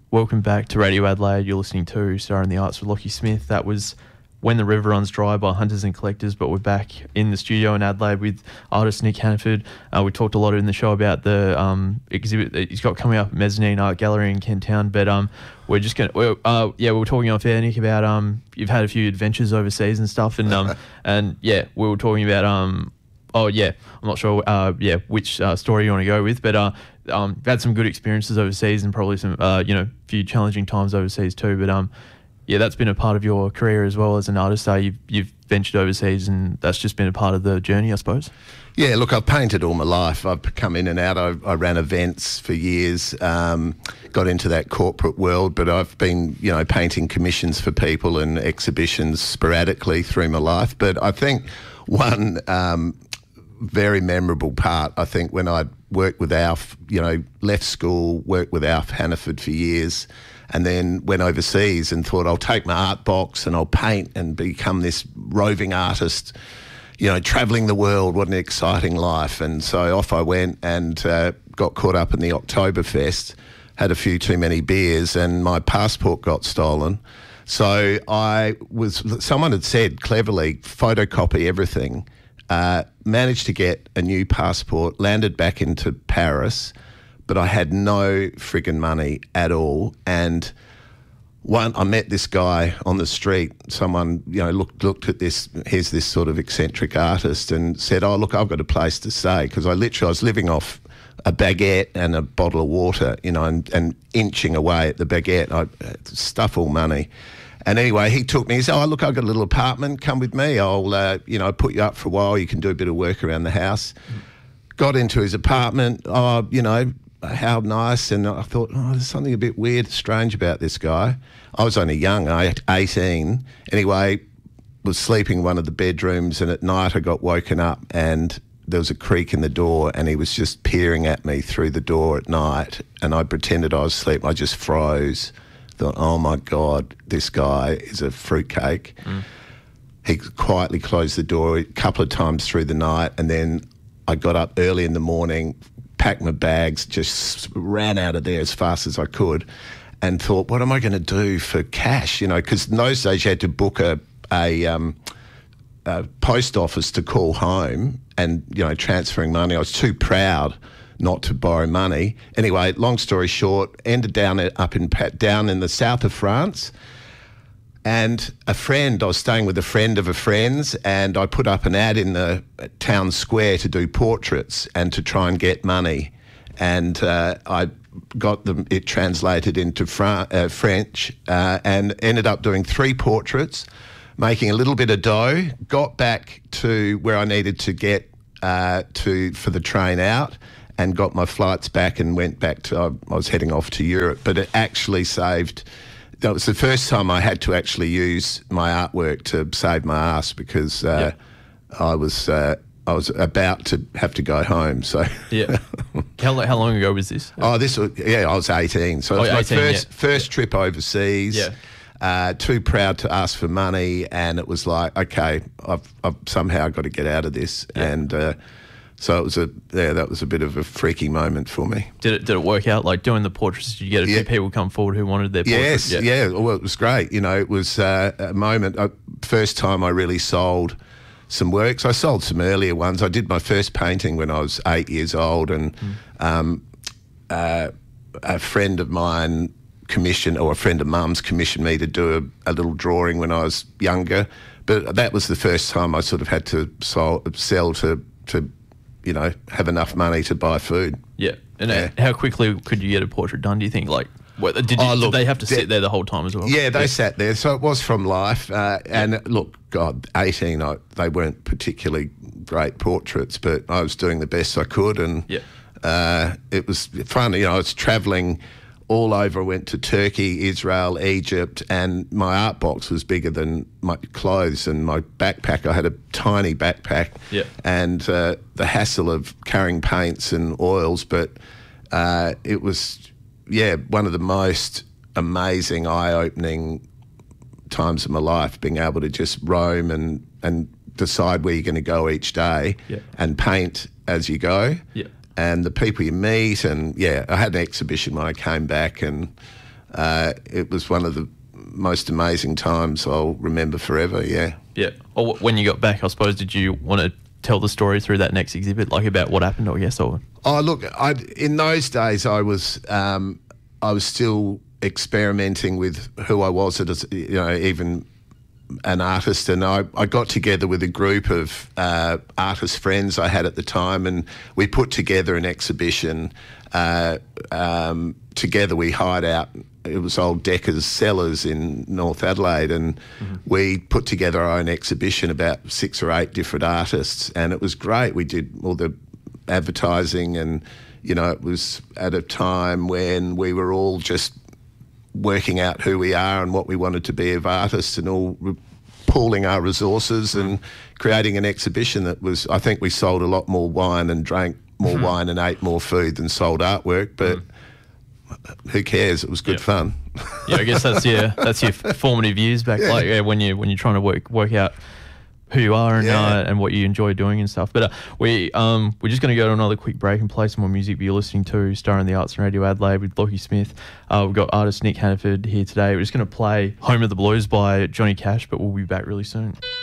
welcome back to Radio Adelaide. You're listening to Star in the Arts with Lockie Smith. That was When the River Runs Dry by Hunters and Collectors, but we're back in the studio in Adelaide with artist Nick Hannaford. We talked a lot in the show about the exhibit that he's got coming up at Mezzanine Art Gallery in Kent Town, but we're just going to, we were talking off air, Nick, about you've had a few adventures overseas and stuff, and and yeah, we were talking about I'm not sure which story you want to go with, but you've had some good experiences overseas and probably some few challenging times overseas too, but that's been a part of your career as well as an artist. You've ventured overseas, and that's just been a part of the journey, I suppose. Yeah, look, I've painted all my life. I've come in and out. I ran events for years, got into that corporate world, but I've been, painting commissions for people and exhibitions sporadically through my life. But I think one very memorable part, I think, when I worked with Alf, left school, worked with Alf Hannaford for years, and then went overseas and thought I'll take my art box and I'll paint and become this roving artist, travelling the world. What an exciting life. And so off I went and got caught up in the Oktoberfest, had a few too many beers, and my passport got stolen. So someone had said cleverly, photocopy everything, managed to get a new passport, landed back into Paris, but I had no friggin' money at all. And I met this guy on the street. Someone, looked at this. Here's this sort of eccentric artist, and said, "Oh, look, I've got a place to stay," because I was living off a baguette and a bottle of water, and inching away at the baguette. I stuff all money. And anyway, he took me. He said, "Oh, look, I've got a little apartment. Come with me. I'll, put you up for a while. You can do a bit of work around the house." Got into his apartment. How nice. And I thought, there's something a bit weird, strange about this guy. I was only young, 18. Anyway, was sleeping in one of the bedrooms, and at night I got woken up and there was a creak in the door, and he was just peering at me through the door at night, and I pretended I was asleep. I just froze. Thought, oh my God, this guy is a fruitcake. He quietly closed the door a couple of times through the night, and then I got up early in the morning, packed my bags, just ran out of there as fast as I could, and thought, what am I going to do for cash? Because in those days you had to book a post office to call home, and transferring money. I was too proud not to borrow money. Anyway, long story short, ended down in the south of France. And I was staying with a friend of a friend's, and I put up an ad in the town square to do portraits and to try and get money. And I got it translated into French, and ended up doing 3 portraits, making a little bit of dough, got back to where I needed to get for the train out, and got my flights back and went back to, I was heading off to Europe, but it actually saved. That was the first time I had to actually use my artwork to save my ass, because I was about to have to go home. So how long ago was this? I was 18. So it was my first trip overseas. Too proud to ask for money, and it was like, okay, I've somehow got to get out of this, and. So it was that was a bit of a freaky moment for me. Did it work out? Like doing the portraits, did you get a few people come forward who wanted their portraits? Yes, Well, it was great. It was a moment. First time I really sold some works. I sold some earlier ones. I did my first painting when I was 8 years old, and a friend of mine a friend of Mum's commissioned me to do a little drawing when I was younger. But that was the first time I sort of had to sell to have enough money to buy food. Yeah. And how quickly could you get a portrait done, do you think? Like, did they have to sit there the whole time as well? Yeah, they sat there. So it was from life. And look, God, 18, they weren't particularly great portraits, but I was doing the best I could. And it was fun. I was travelling all over. I went to Turkey, Israel, Egypt, and my art box was bigger than my clothes and my backpack. I had a tiny backpack, and the hassle of carrying paints and oils, but it was, one of the most amazing, eye-opening times of my life, being able to just roam and decide where you're going to go each day and paint as you go. And the people you meet, and I had an exhibition when I came back, and it was one of the most amazing times I'll remember forever. Yeah. Yeah. Or when you got back, I suppose, did you want to tell the story through that next exhibit, like about what happened, or yes, or? Oh, look, in those days I was still experimenting with who I was as, even an artist, and I got together with a group of artist friends I had at the time, and we put together an exhibition. Together we hired out, it was old Decker's Cellars in North Adelaide, and we put together our own exhibition about 6 or 8 different artists, and it was great. We did all the advertising, and it was at a time when we were all just working out who we are and what we wanted to be of artists, and all pooling our resources and creating an exhibition that was, I think we sold a lot more wine and drank more wine and ate more food than sold artwork, but who cares? It was good fun. Yeah, I guess that's your formative years back, when you're trying to work out who you are and what you enjoy doing and stuff. But we're just going to go to another quick break and play some more music. But you're listening to Star in the Arts and Radio Adelaide with Lachie Smith. We've got artist Nick Hannaford here today. We're just going to play Home of the Blues by Johnny Cash, but we'll be back really soon.